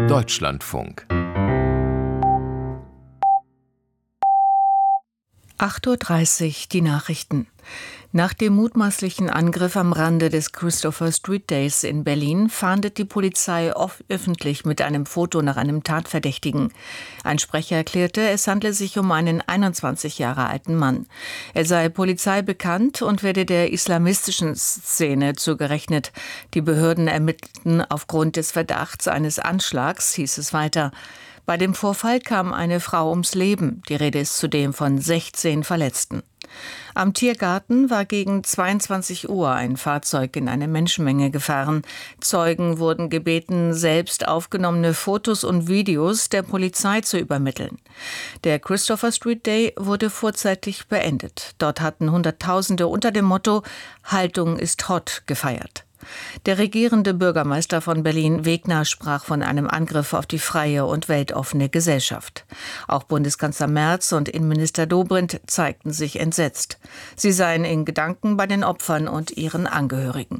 Deutschlandfunk 8:30 Uhr die Nachrichten. Nach dem mutmaßlichen Angriff am Rande des Christopher Street Days in Berlin fahndet die Polizei öffentlich mit einem Foto nach einem Tatverdächtigen. Ein Sprecher erklärte, es handle sich um einen 21 Jahre alten Mann. Er sei Polizei bekannt und werde der islamistischen Szene zugerechnet. Die Behörden ermittelten aufgrund des Verdachts eines Anschlags, hieß es weiter. Bei dem Vorfall kam eine Frau ums Leben. Die Rede ist zudem von 16 Verletzten. Am Tiergarten war gegen 22 Uhr ein Fahrzeug in eine Menschenmenge gefahren. Zeugen wurden gebeten, selbst aufgenommene Fotos und Videos der Polizei zu übermitteln. Der Christopher Street Day wurde vorzeitig beendet. Dort hatten Hunderttausende unter dem Motto „Haltung ist hot" gefeiert. Der regierende Bürgermeister von Berlin, Wegner, sprach von einem Angriff auf die freie und weltoffene Gesellschaft. Auch Bundeskanzler Merz und Innenminister Dobrindt zeigten sich entsetzt. Sie seien in Gedanken bei den Opfern und ihren Angehörigen.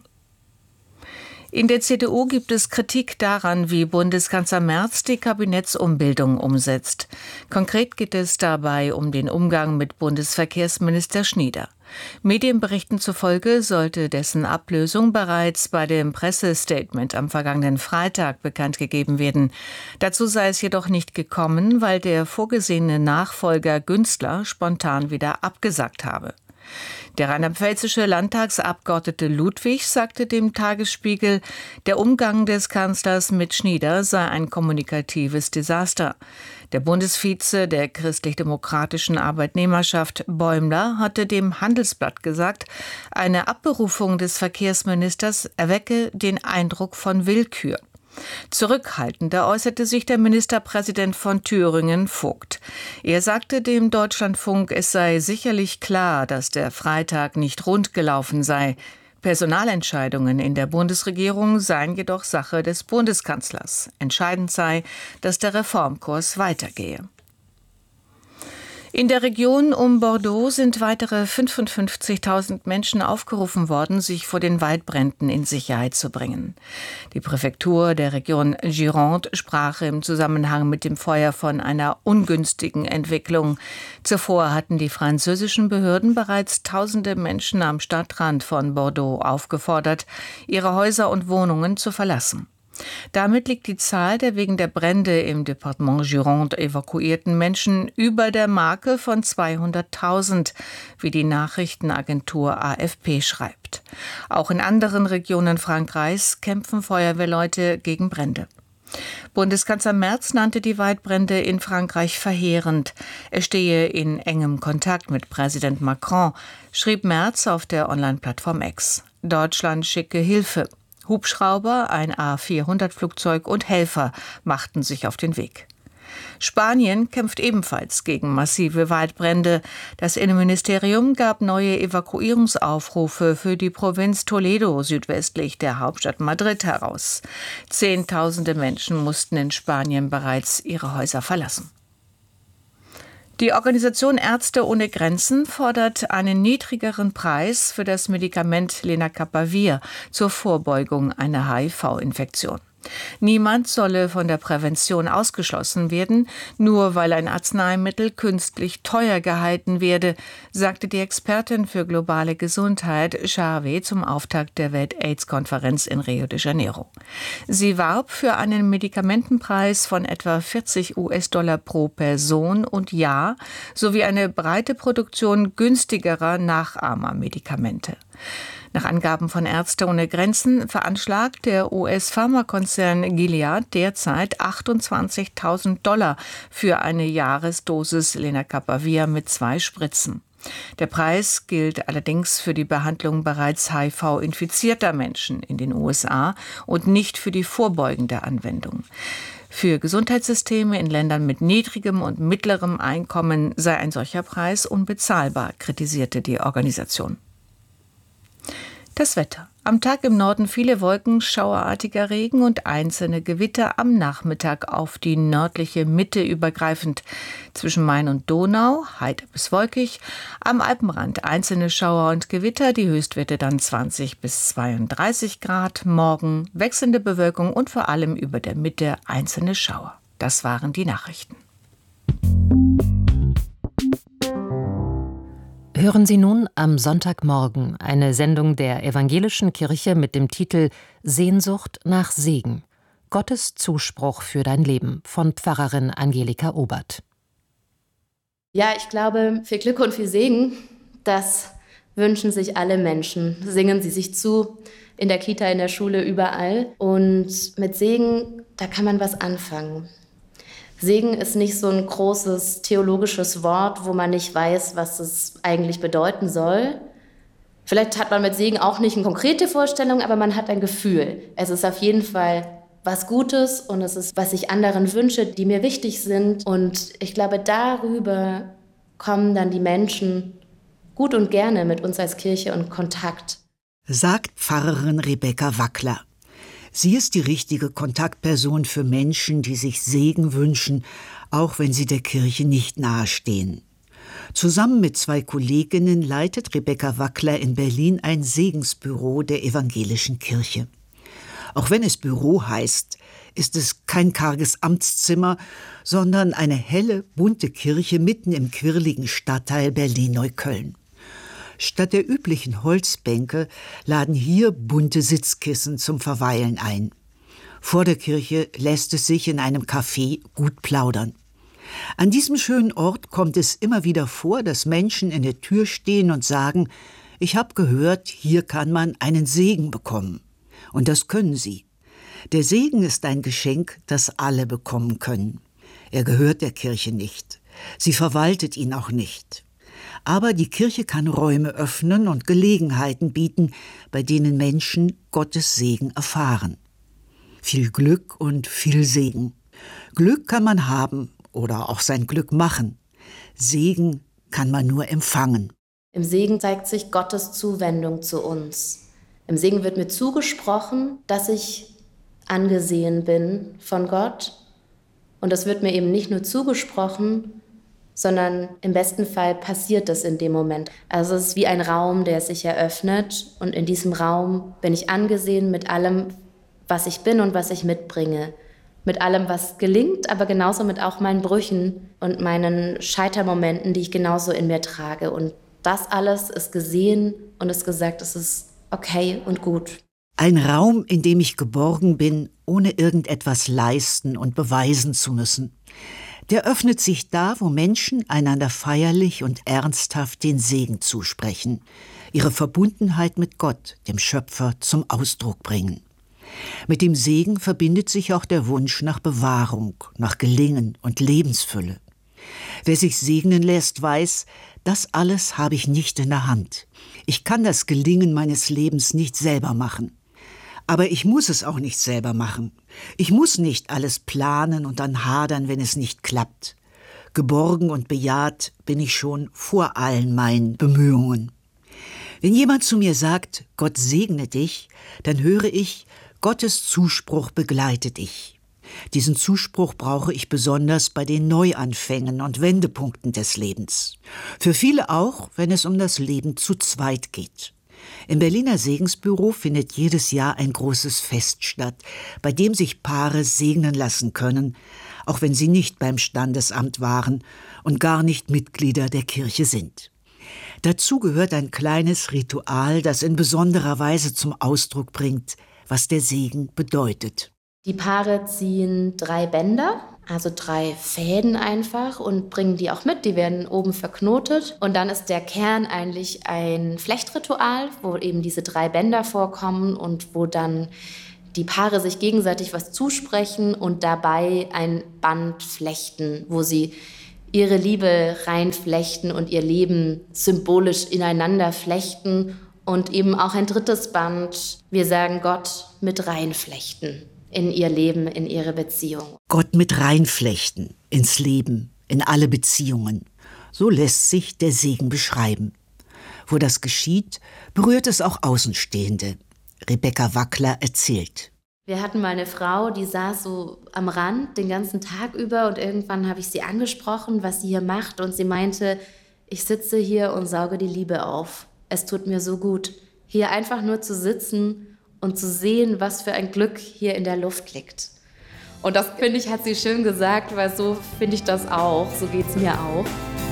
In der CDU gibt es Kritik daran, wie Bundeskanzler Merz die Kabinettsumbildung umsetzt. Konkret geht es dabei um den Umgang mit Bundesverkehrsminister Schnieder. Medienberichten zufolge sollte dessen Ablösung bereits bei dem Pressestatement am vergangenen Freitag bekannt gegeben werden. Dazu sei es jedoch nicht gekommen, weil der vorgesehene Nachfolger Günzler spontan wieder abgesagt habe. Der rheinland-pfälzische Landtagsabgeordnete Ludwig sagte dem Tagesspiegel, der Umgang des Kanzlers mit Schnieder sei ein kommunikatives Desaster. Der Bundesvize der christlich-demokratischen Arbeitnehmerschaft Bäumler hatte dem Handelsblatt gesagt, eine Abberufung des Verkehrsministers erwecke den Eindruck von Willkür. Zurückhaltender äußerte sich der Ministerpräsident von Thüringen, Vogt. Er sagte dem Deutschlandfunk, es sei sicherlich klar, dass der Freitag nicht rund gelaufen sei. Personalentscheidungen in der Bundesregierung seien jedoch Sache des Bundeskanzlers. Entscheidend sei, dass der Reformkurs weitergehe. In der Region um Bordeaux sind weitere 55.000 Menschen aufgerufen worden, sich vor den Waldbränden in Sicherheit zu bringen. Die Präfektur der Region Gironde sprach im Zusammenhang mit dem Feuer von einer ungünstigen Entwicklung. Zuvor hatten die französischen Behörden bereits tausende Menschen am Stadtrand von Bordeaux aufgefordert, ihre Häuser und Wohnungen zu verlassen. Damit liegt die Zahl der wegen der Brände im Departement Gironde evakuierten Menschen über der Marke von 200.000, wie die Nachrichtenagentur AFP schreibt. Auch in anderen Regionen Frankreichs kämpfen Feuerwehrleute gegen Brände. Bundeskanzler Merz nannte die Waldbrände in Frankreich verheerend. Er stehe in engem Kontakt mit Präsident Macron, schrieb Merz auf der Online-Plattform X. Deutschland schicke Hilfe. Hubschrauber, ein A400-Flugzeug und Helfer machten sich auf den Weg. Spanien kämpft ebenfalls gegen massive Waldbrände. Das Innenministerium gab neue Evakuierungsaufrufe für die Provinz Toledo südwestlich der Hauptstadt Madrid heraus. Zehntausende Menschen mussten in Spanien bereits ihre Häuser verlassen. Die Organisation Ärzte ohne Grenzen fordert einen niedrigeren Preis für das Medikament Lenacapavir zur Vorbeugung einer HIV-Infektion. Niemand solle von der Prävention ausgeschlossen werden, nur weil ein Arzneimittel künstlich teuer gehalten werde, sagte die Expertin für globale Gesundheit Charvet zum Auftakt der Welt-AIDS-Konferenz in Rio de Janeiro. Sie warb für einen Medikamentenpreis von etwa $40 pro Person und Jahr sowie eine breite Produktion günstigerer Nachahmermedikamente. Nach Angaben von Ärzte ohne Grenzen veranschlagt der US-Pharmakonzern Gilead derzeit $28.000 für eine Jahresdosis Lenacapavir mit 2 Spritzen. Der Preis gilt allerdings für die Behandlung bereits HIV-infizierter Menschen in den USA und nicht für die vorbeugende Anwendung. Für Gesundheitssysteme in Ländern mit niedrigem und mittlerem Einkommen sei ein solcher Preis unbezahlbar, kritisierte die Organisation. Das Wetter. Am Tag im Norden viele Wolken, schauerartiger Regen und einzelne Gewitter, am Nachmittag auf die nördliche Mitte übergreifend. Zwischen Main und Donau heiter bis wolkig, am Alpenrand einzelne Schauer und Gewitter, die Höchstwerte dann 20 bis 32 Grad. Morgen wechselnde Bewölkung und vor allem über der Mitte einzelne Schauer. Das waren die Nachrichten. Hören Sie nun am Sonntagmorgen eine Sendung der Evangelischen Kirche mit dem Titel Sehnsucht nach Segen. Gottes Zuspruch für dein Leben von Pfarrerin Angelika Obert. Ja, ich glaube, viel Glück und viel Segen, das wünschen sich alle Menschen. Singen sie sich zu, in der Kita, in der Schule, überall. Und mit Segen, da kann man was anfangen. Segen ist nicht so ein großes theologisches Wort, wo man nicht weiß, was es eigentlich bedeuten soll. Vielleicht hat man mit Segen auch nicht eine konkrete Vorstellung, aber man hat ein Gefühl. Es ist auf jeden Fall was Gutes und es ist, was ich anderen wünsche, die mir wichtig sind. Und ich glaube, darüber kommen dann die Menschen gut und gerne mit uns als Kirche in Kontakt. Sagt Pfarrerin Rebecca Wackler. Sie ist die richtige Kontaktperson für Menschen, die sich Segen wünschen, auch wenn sie der Kirche nicht nahestehen. Zusammen mit 2 Kolleginnen leitet Rebecca Wackler in Berlin ein Segensbüro der Evangelischen Kirche. Auch wenn es Büro heißt, ist es kein karges Amtszimmer, sondern eine helle, bunte Kirche mitten im quirligen Stadtteil Berlin-Neukölln. Statt der üblichen Holzbänke laden hier bunte Sitzkissen zum Verweilen ein. Vor der Kirche lässt es sich in einem Café gut plaudern. An diesem schönen Ort kommt es immer wieder vor, dass Menschen in der Tür stehen und sagen, ich habe gehört, hier kann man einen Segen bekommen. Und das können sie. Der Segen ist ein Geschenk, das alle bekommen können. Er gehört der Kirche nicht. Sie verwaltet ihn auch nicht. Aber die Kirche kann Räume öffnen und Gelegenheiten bieten, bei denen Menschen Gottes Segen erfahren. Viel Glück und viel Segen. Glück kann man haben oder auch sein Glück machen. Segen kann man nur empfangen. Im Segen zeigt sich Gottes Zuwendung zu uns. Im Segen wird mir zugesprochen, dass ich angesehen bin von Gott. Und das wird mir eben nicht nur zugesprochen, sondern im besten Fall passiert das in dem Moment. Also es ist wie ein Raum, der sich eröffnet und in diesem Raum bin ich angesehen mit allem, was ich bin und was ich mitbringe. Mit allem, was gelingt, aber genauso mit auch meinen Brüchen und meinen Scheitermomenten, die ich genauso in mir trage. Und das alles ist gesehen und ist gesagt, es ist okay und gut. Ein Raum, in dem ich geborgen bin, ohne irgendetwas leisten und beweisen zu müssen. Der öffnet sich da, wo Menschen einander feierlich und ernsthaft den Segen zusprechen, ihre Verbundenheit mit Gott, dem Schöpfer, zum Ausdruck bringen. Mit dem Segen verbindet sich auch der Wunsch nach Bewahrung, nach Gelingen und Lebensfülle. Wer sich segnen lässt, weiß, das alles habe ich nicht in der Hand. Ich kann das Gelingen meines Lebens nicht selber machen. Aber ich muss es auch nicht selber machen. Ich muss nicht alles planen und dann hadern, wenn es nicht klappt. Geborgen und bejaht bin ich schon vor allen meinen Bemühungen. Wenn jemand zu mir sagt, Gott segne dich, dann höre ich, Gottes Zuspruch begleitet dich. Diesen Zuspruch brauche ich besonders bei den Neuanfängen und Wendepunkten des Lebens. Für viele auch, wenn es um das Leben zu zweit geht. Im Berliner Segensbüro findet jedes Jahr ein großes Fest statt, bei dem sich Paare segnen lassen können, auch wenn sie nicht beim Standesamt waren und gar nicht Mitglieder der Kirche sind. Dazu gehört ein kleines Ritual, das in besonderer Weise zum Ausdruck bringt, was der Segen bedeutet. Die Paare ziehen 3 Bänder, also 3 Fäden einfach und bringen die auch mit. Die werden oben verknotet und dann ist der Kern eigentlich ein Flechtritual, wo eben diese 3 Bänder vorkommen und wo dann die Paare sich gegenseitig was zusprechen und dabei ein Band flechten, wo sie ihre Liebe reinflechten und ihr Leben symbolisch ineinander flechten und eben auch ein 3. Band, wir sagen Gott, mit reinflechten. In ihr Leben, in ihre Beziehung. Gott mit reinflechten, ins Leben, in alle Beziehungen. So lässt sich der Segen beschreiben. Wo das geschieht, berührt es auch Außenstehende. Rebecca Wackler erzählt. Wir hatten mal eine Frau, die saß so am Rand den ganzen Tag über und irgendwann habe ich sie angesprochen, was sie hier macht und sie meinte, ich sitze hier und sauge die Liebe auf. Es tut mir so gut, hier einfach nur zu sitzen und zu sehen, was für ein Glück hier in der Luft liegt. Und das, finde ich, hat sie schön gesagt, weil so finde ich das auch, so geht es mir auch.